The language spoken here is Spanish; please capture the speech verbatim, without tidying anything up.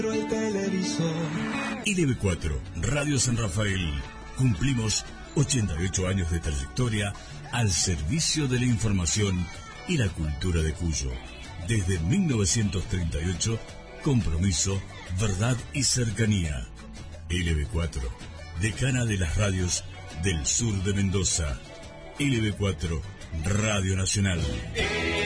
el televisor. L B cuatro, Radio San Rafael. Cumplimos ochenta y ocho años de trayectoria al servicio de la información y la cultura de Cuyo. Desde mil novecientos treinta y ocho, compromiso, verdad y cercanía. L B cuatro, decana de las radios del sur de Mendoza. L B cuatro, Radio Nacional.